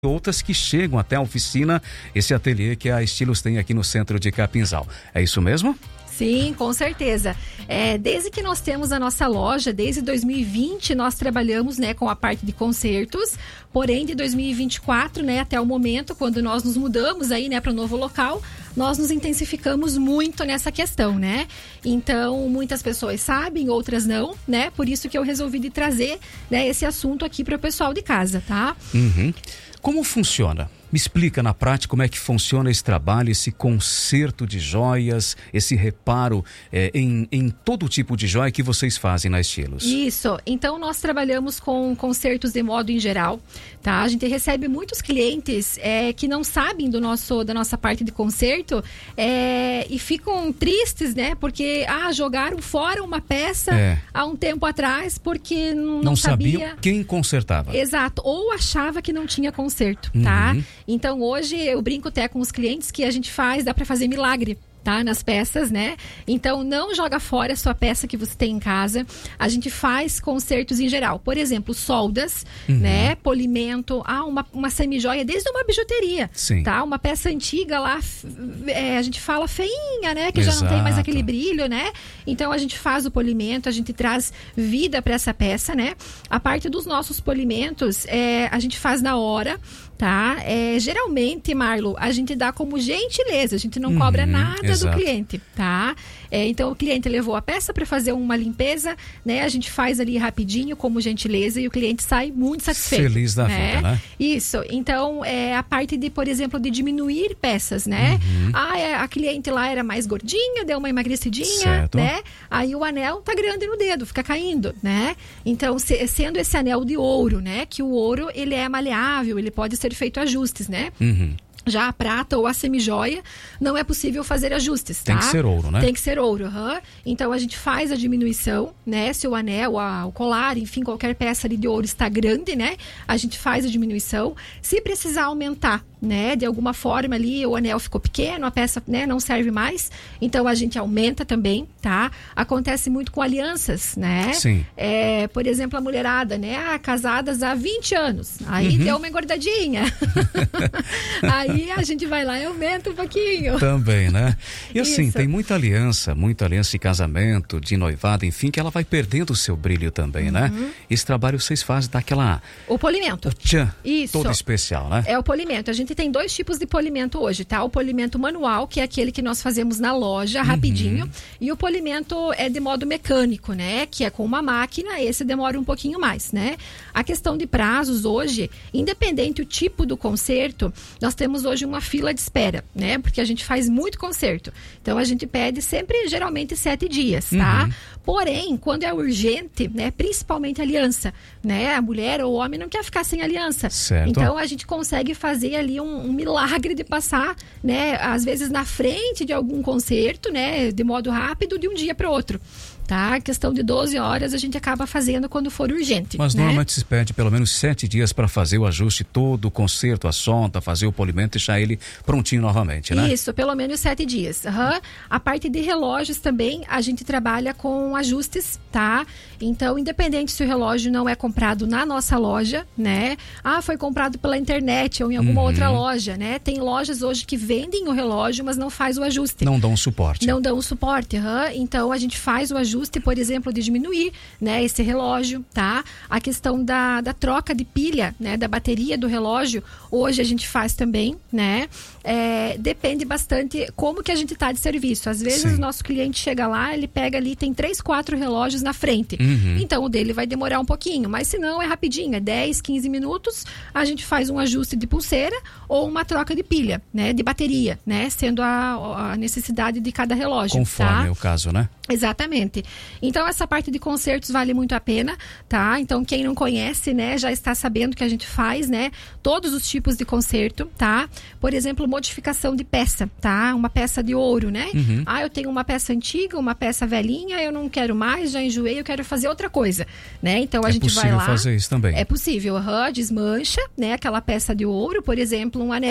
outras que chegam até a oficina, esse ateliê que a Estilos tem aqui no centro de Capinzal. É isso mesmo? Sim, com certeza. Desde que nós temos a nossa loja, desde 2020 nós trabalhamos, né, com a parte de concertos, porém de 2024, né, até o momento, quando nós nos mudamos aí, né, para o novo local, nós nos intensificamos muito nessa questão, né? Então, muitas pessoas sabem, outras não, né? Por isso que eu resolvi de trazer, né, esse assunto aqui para o pessoal de casa, tá? Uhum. Como funciona? Me explica na prática como é que funciona esse trabalho, esse conserto de joias, esse reparo em todo tipo de joia que vocês fazem na Estilos. Isso, então nós trabalhamos com consertos de modo em geral, tá? A gente recebe muitos clientes que não sabem da nossa parte de conserto e ficam tristes, né? Porque jogaram fora uma peça há um tempo atrás porque não sabiam quem consertava. Exato, ou achava que não tinha conserto, tá? Então hoje eu brinco até com os clientes que a gente dá para fazer milagre, tá? Nas peças, né? Então não joga fora a sua peça que você tem em casa. A gente faz consertos em geral. Por exemplo, soldas, né? Polimento, uma semijoia, desde uma bijuteria. Sim. Tá? Uma peça antiga lá, a gente fala feinha, né? Que já não tem mais aquele brilho, né? Então a gente faz o polimento, a gente traz vida para essa peça, né? A parte dos nossos polimentos, a gente faz na hora, tá? Geralmente, Marlo, a gente dá como gentileza, a gente não cobra nada do cliente, tá? Então o cliente levou a peça para fazer uma limpeza, né? A gente faz ali rapidinho como gentileza e o cliente sai muito satisfeito. Feliz da vida, né? Isso. Então a parte de, por exemplo, de diminuir peças, né? A cliente lá era mais gordinha, deu uma emagrecidinha, certo, né? Aí o anel tá grande no dedo, fica caindo, né? Então sendo esse anel de ouro, né? Que o ouro ele é maleável, ele pode ser feito ajustes, né? Já a prata ou a semijoia, não é possível fazer ajustes, tá? Tem que ser ouro, né? Tem que ser ouro, Então a gente faz a diminuição, né? Se o anel, o colar, enfim, qualquer peça ali de ouro está grande, né? A gente faz a diminuição. Se precisar aumentar, né? De alguma forma ali, o anel ficou pequeno, a peça, né, não serve mais, então a gente aumenta também, tá? Acontece muito com alianças, né? Sim. Por exemplo, a mulherada, né? Casadas há 20 anos, aí deu uma engordadinha. Aí a gente vai lá e aumenta um pouquinho. Também, né? E assim, Isso. tem muita aliança de casamento, de noivado, enfim, que ela vai perdendo o seu brilho também, né? Esse trabalho vocês fazem daquela... O polimento. O tchan, Isso. todo especial, né? É o polimento. A gente tem 2 tipos de polimento hoje, tá? O polimento manual, que é aquele que nós fazemos na loja, rapidinho. E o polimento é de modo mecânico, né? Que é com uma máquina, esse demora um pouquinho mais, né? A questão de prazos hoje, independente do tipo do conserto, nós temos hoje uma fila de espera, né? Porque a gente faz muito conserto. Então a gente pede sempre, geralmente, 7 dias, tá? Porém, quando é urgente, né? Principalmente aliança, né? A mulher ou o homem não quer ficar sem aliança. Certo. Então a gente consegue fazer ali um milagre de passar, né? Às vezes na frente de algum concerto, né? De modo rápido, de um dia para o outro. Tá? A questão de 12 horas a gente acaba fazendo quando for urgente. Mas né? normalmente se pede pelo menos 7 dias para fazer o ajuste todo, o conserto, a sonda, fazer o polimento e deixar ele prontinho novamente, né? Isso, pelo menos 7 dias. A parte de relógios também, a gente trabalha com ajustes, tá? Então, independente se o relógio não é comprado na nossa loja, né? Foi comprado pela internet ou em alguma outra loja, né? Tem lojas hoje que vendem o relógio, mas não faz o ajuste. Não dão suporte. Não dão suporte, Então, a gente faz o ajuste, por exemplo, de diminuir, né, esse relógio, tá? A questão da troca de pilha, né, da bateria do relógio, hoje a gente faz também, né? Depende bastante como que a gente tá de serviço. Às vezes o nosso cliente chega lá, ele pega ali, tem 3, 4 relógios na frente. Então o dele vai demorar um pouquinho, mas se não é rapidinho, é 10, 15 minutos, a gente faz um ajuste de pulseira ou uma troca de pilha, né, de bateria, né, sendo a necessidade de cada relógio. Conforme tá? o caso, né? Exatamente. Então essa parte de concertos vale muito a pena, tá? Então quem não conhece, né, já está sabendo que a gente faz, né, todos os tipos de concerto, tá? Por exemplo, modificação de peça, tá? Uma peça de ouro, né? Eu tenho uma peça antiga, uma peça velhinha, eu não quero mais, já enjoei, eu quero fazer outra coisa, né? Então a gente vai lá. É possível fazer isso também? É possível, desmancha, né, aquela peça de ouro, por exemplo, um anel,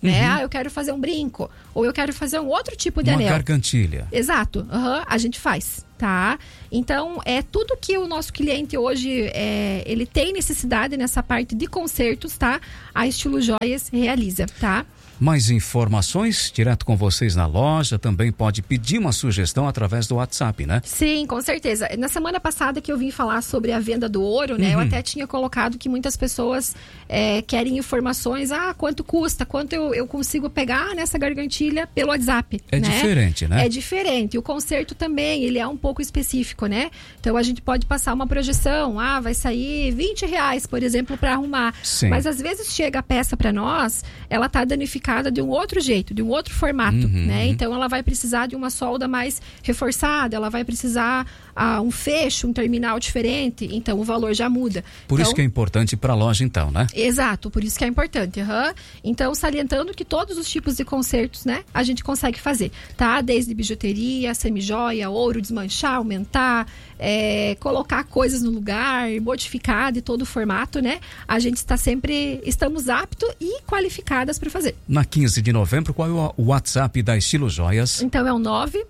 né? Eu quero fazer um brinco, ou eu quero fazer um outro tipo de anel. Uma gargantilha. Exato, a gente faz, tá? Então, é tudo que o nosso cliente hoje, ele tem necessidade nessa parte de consertos, tá? A Estilo Joias realiza, tá? Mais informações direto com vocês na loja, também pode pedir uma sugestão através do WhatsApp, né? Sim, com certeza. Na semana passada que eu vim falar sobre a venda do ouro, né? Eu até tinha colocado que muitas pessoas querem informações, quanto custa, quanto eu consigo pegar nessa gargantilha pelo WhatsApp. É, né? Diferente, né? É diferente. O conserto também, ele é um pouco específico, né? Então a gente pode passar uma projeção, vai sair R$20, por exemplo, para arrumar. Sim. Mas às vezes chega a peça para nós, ela tá danificada de um outro jeito, de um outro formato, né? Então ela vai precisar de uma solda mais reforçada, ela vai precisar um fecho, um terminal diferente, então o valor já muda. Por isso que é importante para a loja então, né? Exato, por isso que é importante. Então, salientando que todos os tipos de consertos, né, a gente consegue fazer, tá? Desde bijuteria, semijoia, ouro, desmanchar, aumentar, colocar coisas no lugar, modificar de todo o formato, né? A gente estamos aptos e qualificadas para fazer. Na 15 de novembro, qual é o WhatsApp da Estilo Joias? Então é o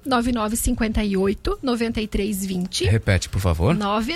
99958-9320. Repete, por favor.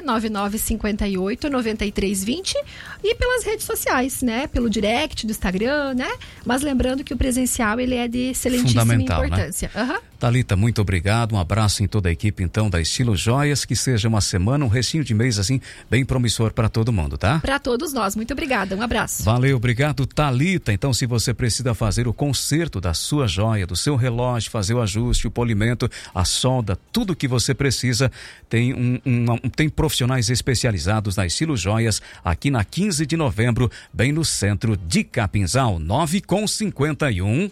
99958-9320 e pelas redes sociais, né? Pelo direct do Instagram, né? Mas lembrando que o presencial, ele é de excelentíssima importância. Né? Thalita, muito obrigado. Um abraço em toda a equipe, então, da Estilo Joias. Que seja uma semana, um restinho de mês, assim, bem promissor para todo mundo, tá? Para todos nós. Muito obrigada. Um abraço. Valeu, obrigado, Thalita. Então, se você precisa fazer o conserto da sua joia, do seu relógio, fazer o ajuste, o polimento, a solda, tudo o que você precisa, tem profissionais especializados na Estilo Joias, aqui na 15 de novembro, bem no centro de Capinzal, 9,51.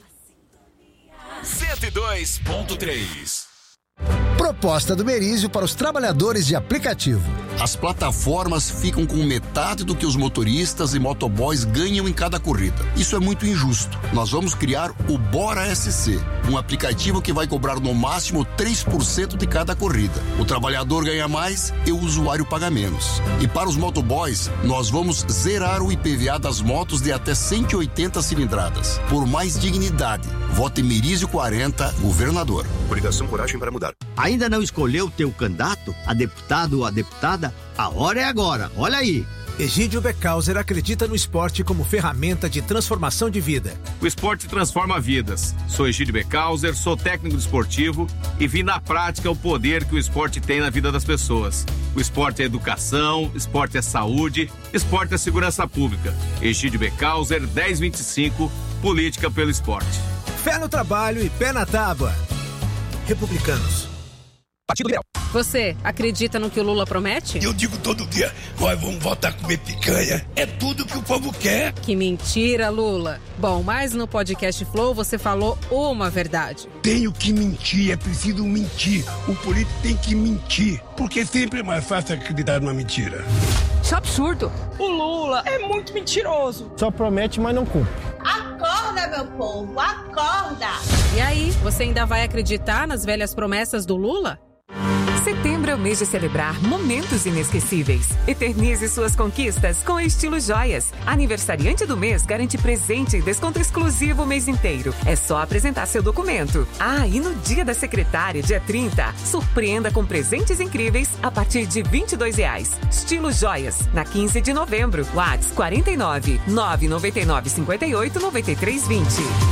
102.3. Proposta do Merizio para os trabalhadores de aplicativo. As plataformas ficam com metade do que os motoristas e motoboys ganham em cada corrida. Isso é muito injusto. Nós vamos criar o Bora SC, um aplicativo que vai cobrar no máximo 3% de cada corrida. O trabalhador ganha mais e o usuário paga menos. E para os motoboys, nós vamos zerar o IPVA das motos de até 180 cilindradas. Por mais dignidade, vote Merizio 40, governador. Coligação Coragem para Mudar. Ainda não escolheu teu candidato, a deputado ou a deputada? A hora é agora, olha aí. Egídio Beckhauser acredita no esporte como ferramenta de transformação de vida. O esporte transforma vidas. Sou Egídio Beckhauser, sou técnico desportivo e vi na prática o poder que o esporte tem na vida das pessoas. O esporte é educação, esporte é saúde, esporte é segurança pública. Egídio Beckhauser, 1025, política pelo esporte. Fé no trabalho e pé na tábua. Republicanos. Partido Liberal. Você acredita no que o Lula promete? Eu digo todo dia, nós vamos voltar a comer picanha. É tudo que o povo quer. Que mentira, Lula. Bom, mas no podcast Flow você falou uma verdade. Tenho que mentir, é preciso mentir. O político tem que mentir, porque sempre é mais fácil acreditar numa mentira. Isso é absurdo. O Lula é muito mentiroso. Só promete, mas não cumpre. Acorda, meu povo, acorda! E aí, você ainda vai acreditar nas velhas promessas do Lula? Setembro é o mês de celebrar momentos inesquecíveis. Eternize suas conquistas com a Estilo Joias. Aniversariante do mês garante presente e desconto exclusivo o mês inteiro. É só apresentar seu documento. E no dia da secretária, dia 30, surpreenda com presentes incríveis a partir de R$22. Estilo Joias, na 15 de novembro. WhatsApp 49 999 58 93 20.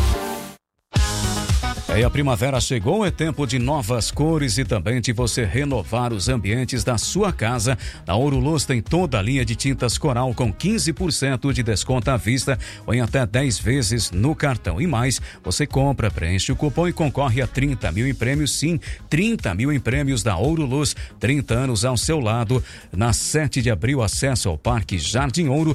A primavera chegou, é tempo de novas cores e também de você renovar os ambientes da sua casa. A Ouro Luz tem toda a linha de tintas Coral com 15% de desconto à vista ou em até 10 vezes no cartão. E mais, você compra, preenche o cupom e concorre a 30 mil em prêmios. Sim, 30 mil em prêmios da Ouro Luz. 30 anos ao seu lado. Na 7 de abril, acesso ao Parque Jardim Ouro,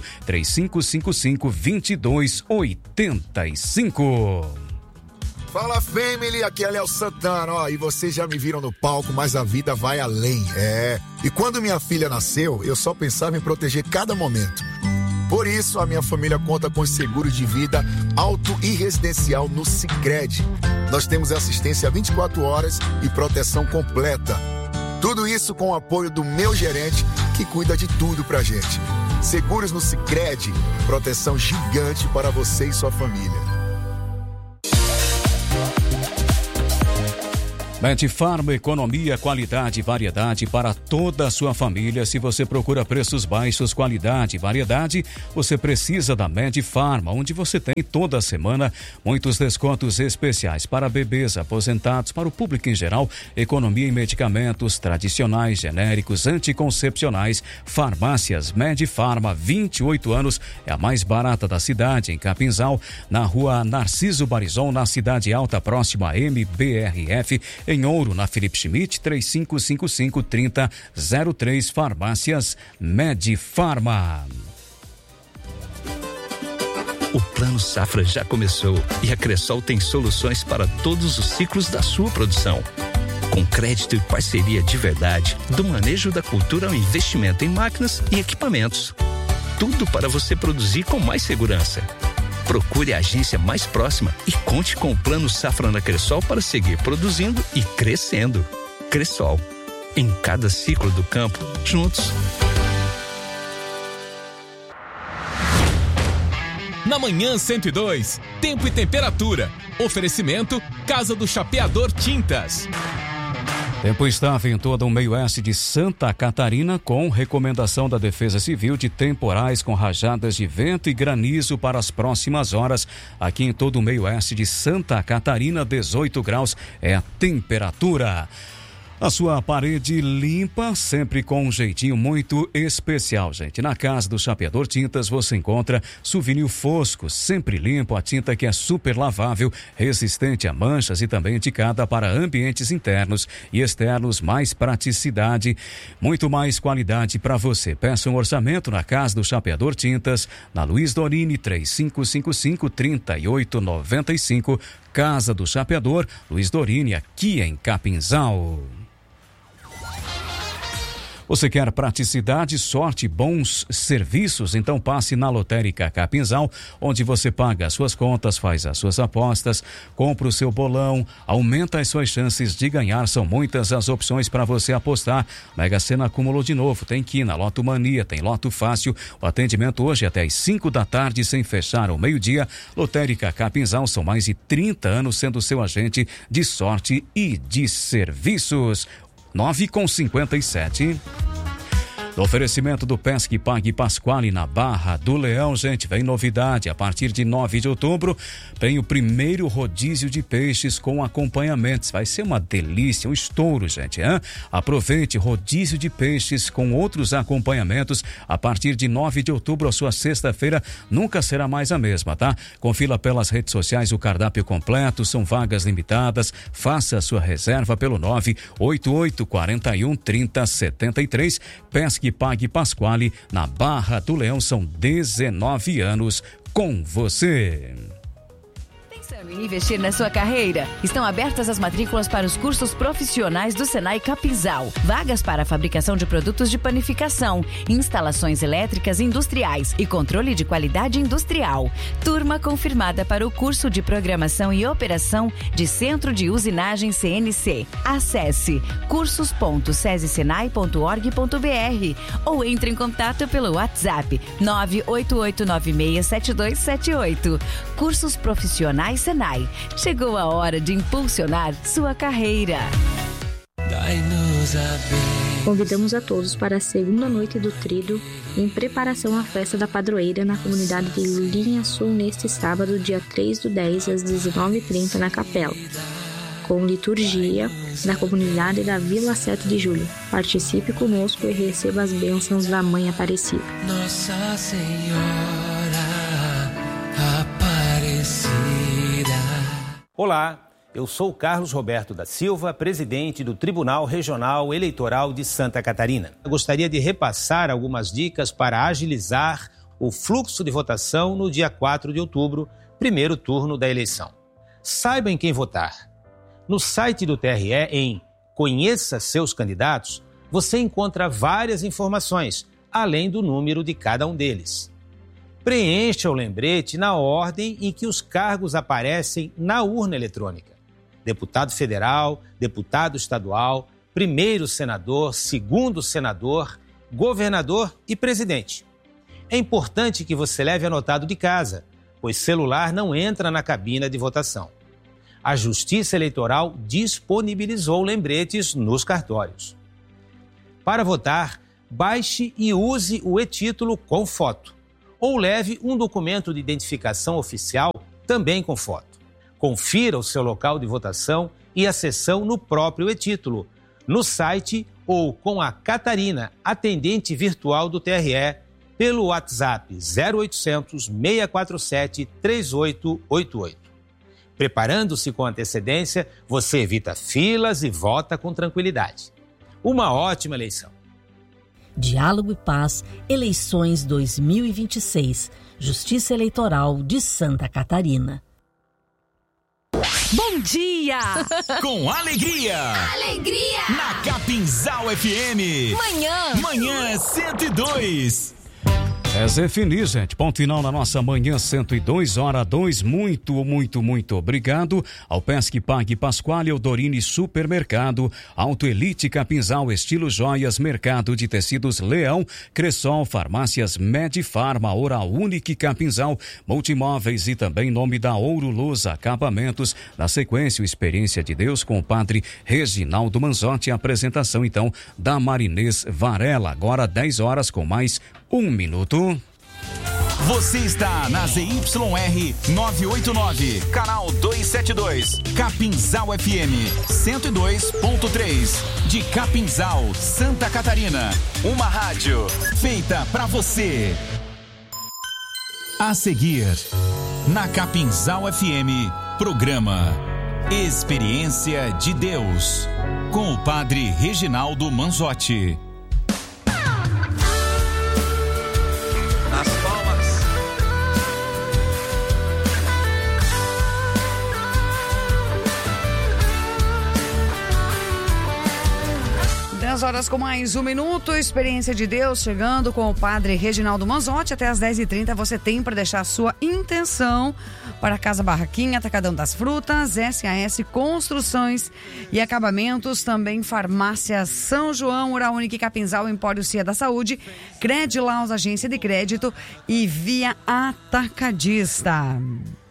3555-2285. Fala, family, aqui é Léo Santana, e vocês já me viram no palco, mas a vida vai além, E quando minha filha nasceu, eu só pensava em proteger cada momento. Por isso, a minha família conta com os seguros de vida auto e residencial no Sicredi. Nós temos assistência 24 horas e proteção completa. Tudo isso com o apoio do meu gerente, que cuida de tudo pra gente. Seguros no Sicredi, proteção gigante para você e sua família. Medifarma, economia, qualidade e variedade para toda a sua família. Se você procura preços baixos, qualidade e variedade, você precisa da Medifarma, onde você tem toda semana muitos descontos especiais para bebês, aposentados, para o público em geral, economia em medicamentos tradicionais, genéricos, anticoncepcionais, farmácias. Medifarma, 28 anos, é a mais barata da cidade, em Capinzal, na rua Narciso Barizon, na Cidade Alta, próxima a MBRF, em Ouro, na Felipe Schmidt, 3555-3003, farmácias Medifarma. O Plano Safra já começou e a Cressol tem soluções para todos os ciclos da sua produção. Com crédito e parceria de verdade, do manejo da cultura ao investimento em máquinas e equipamentos. Tudo para você produzir com mais segurança. Procure a agência mais próxima e conte com o Plano Safra na Cressol para seguir produzindo e crescendo. Cressol, em cada ciclo do campo, juntos. Na Manhã 102, tempo e temperatura. Oferecimento Casa do Chapeador Tintas. Tempo estável em todo o meio-oeste de Santa Catarina, com recomendação da Defesa Civil de temporais com rajadas de vento e granizo para as próximas horas. Aqui em todo o meio-oeste de Santa Catarina, 18 graus é a temperatura. A sua parede limpa, sempre com um jeitinho muito especial, gente. Na Casa do Chapeador Tintas você encontra Suvinil Fosco, sempre limpo, a tinta que é super lavável, resistente a manchas e também indicada para ambientes internos e externos, mais praticidade, muito mais qualidade para você. Peça um orçamento na Casa do Chapeador Tintas, na Luiz Dorini, 3555-3895, Casa do Chapeador, Luiz Dorini, aqui em Capinzal. Você quer praticidade, sorte, bons serviços? Então passe na Lotérica Capinzal, onde você paga as suas contas, faz as suas apostas, compra o seu bolão, aumenta as suas chances de ganhar. São muitas as opções para você apostar. Mega Sena acumulou de novo, tem Quina, Loto Mania, tem Loto Fácil. O atendimento hoje até às 5 da tarde, sem fechar ao meio-dia. Lotérica Capinzal, são mais de 30 anos sendo seu agente de sorte e de serviços. 9h57. No oferecimento do Pesque Pague Pasquale na Barra do Leão, gente, vem novidade. A partir de 9 de outubro, tem o primeiro rodízio de peixes com acompanhamentos. Vai ser uma delícia, um estouro, gente, hein? Aproveite, rodízio de peixes com outros acompanhamentos. A partir de 9 de outubro, a sua sexta-feira nunca será mais a mesma, tá? Confira pelas redes sociais o cardápio completo, são vagas limitadas. Faça a sua reserva pelo 988-41-3073. Pesque Pague Pasquale, na Barra do Leão, são 19 anos com você. Pensando em investir na sua carreira? Estão abertas as matrículas para os cursos profissionais do Senai Capinzal. Vagas para a fabricação de produtos de panificação, instalações elétricas industriais e controle de qualidade industrial. Turma confirmada para o curso de Programação e Operação de Centro de Usinagem CNC. Acesse cursos.sesesenai.org.br ou entre em contato pelo WhatsApp 988967278. Cursos profissionais Senai. Chegou a hora de impulsionar sua carreira. Convidamos a todos para a segunda noite do Trido, em preparação à festa da padroeira na comunidade de Linha Sul, neste sábado, dia 3/10, às 19h30, na capela, com liturgia na comunidade da Vila 7 de Julho. Participe conosco e receba as bênçãos da Mãe Aparecida. Nossa Senhora Aparecida. Olá, eu sou Carlos Roberto da Silva, presidente do Tribunal Regional Eleitoral de Santa Catarina. Eu gostaria de repassar algumas dicas para agilizar o fluxo de votação no dia 4 de outubro, primeiro turno da eleição. Saiba em quem votar. No site do TRE, em Conheça Seus Candidatos, você encontra várias informações, além do número de cada um deles. Preencha o lembrete na ordem em que os cargos aparecem na urna eletrônica. Deputado federal, deputado estadual, primeiro senador, segundo senador, governador e presidente. É importante que você leve anotado de casa, pois celular não entra na cabina de votação. a Justiça Eleitoral disponibilizou lembretes nos cartórios. Para votar, baixe e use o e-título com foto, ou leve um documento de identificação oficial também com foto. Confira o seu local de votação e a sessão no próprio e-título, no site ou com a Catarina, atendente virtual do TRE, pelo WhatsApp 0800 647 3888. Preparando-se com antecedência, você evita filas e vota com tranquilidade. Uma ótima eleição. Diálogo e Paz, eleições 2026, Justiça Eleitoral de Santa Catarina. Bom dia! Com alegria! Alegria! Na Capinzal FM. Manhã 102. É Zé Fini, gente. Ponto final na nossa manhã 102, hora 2. Muito obrigado ao Pesque Pague Pasquale, Eldorini Supermercado, Auto Elite Capinzal, Estilo Joias, Mercado de Tecidos Leão, Cressol, Farmácias Medifarma, Oral Unique Capinzal, Multimóveis e também em nome da Ouro Luz Acabamentos. Na sequência, o Experiência de Deus com o Padre Reginaldo Manzotti. A apresentação, então, da Marinês Varela. Agora 10 horas com mais 1 minuto. Você está na ZYR 989, canal 272, Capinzal FM 102.3, de Capinzal, Santa Catarina. Uma rádio feita pra você. A seguir, na Capinzal FM, programa Experiência de Deus, com o Padre Reginaldo Manzotti. As palmas. Horas com mais 1 minuto, Experiência de Deus chegando com o Padre Reginaldo Manzotti. Até as 10h30 você tem para deixar a sua intenção para a Casa Barraquinha, Atacadão das Frutas, SAS Construções e Acabamentos, também Farmácia São João, Oral Unique Capinzal, Empório Cia da Saúde, Credilaus, Agência de Crédito e Via Atacadista.